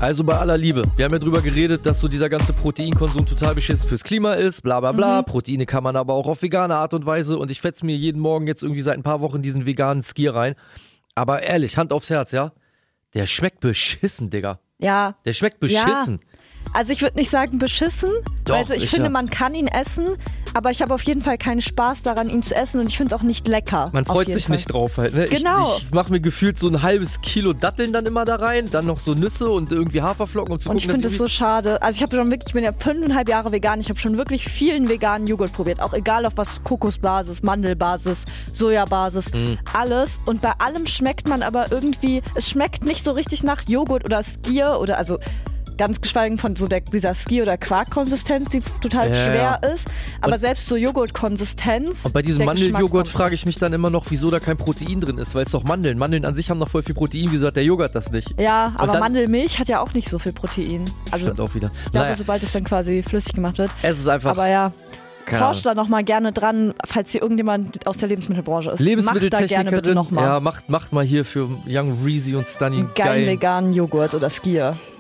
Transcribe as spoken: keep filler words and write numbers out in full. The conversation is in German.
Also bei aller Liebe, wir haben ja drüber geredet, dass so dieser ganze Proteinkonsum total beschissen fürs Klima ist, bla bla bla. Mhm. Proteine kann man aber auch auf vegane Art und Weise und ich fetze mir jeden Morgen jetzt irgendwie seit ein paar Wochen diesen veganen Skier rein. Aber ehrlich, Hand aufs Herz, ja? Der schmeckt beschissen, Digga. Ja. Der schmeckt beschissen. Ja. Also ich würde nicht sagen beschissen, Doch, also ich ist finde, ja. man kann ihn essen, aber ich habe auf jeden Fall keinen Spaß daran, ihn zu essen und ich finde es auch nicht lecker. Man freut sich Fall. nicht drauf halt, ne? Genau. Ich, ich mache mir gefühlt so ein halbes Kilo Datteln dann immer da rein, dann noch so Nüsse und irgendwie Haferflocken, um zu und gucken, ich finde es so schade. Also ich habe schon wirklich, ich bin ja fünfeinhalb Jahre vegan, ich habe schon wirklich vielen veganen Joghurt probiert, auch egal auf was, Kokosbasis, Mandelbasis, Sojabasis, mhm. alles. Und bei allem schmeckt man aber irgendwie, es schmeckt nicht so richtig nach Joghurt oder Skier oder also ganz geschweige von so der, dieser Ski- oder Quark-Konsistenz, die total ja, schwer ja. ist. Aber und selbst so Joghurt-Konsistenz. Und bei diesem Mandeljoghurt frage ich mich dann immer noch, wieso da kein Protein drin ist, weil es doch Mandeln. Mandeln an sich haben noch voll viel Protein, wieso hat der Joghurt das nicht? Ja, und aber dann, Mandelmilch hat ja auch nicht so viel Protein. Also, stimmt auch wieder. Ich glaube, naja. sobald es dann quasi flüssig gemacht wird. Es ist einfach... Aber ja... Keine Forscht da nochmal gerne dran, falls hier irgendjemand aus der Lebensmittelbranche ist. Macht da gerne bitte nochmal. Ja, macht, macht mal hier für Young Reezy und Stunny einen geilen veganen Joghurt oder Skier.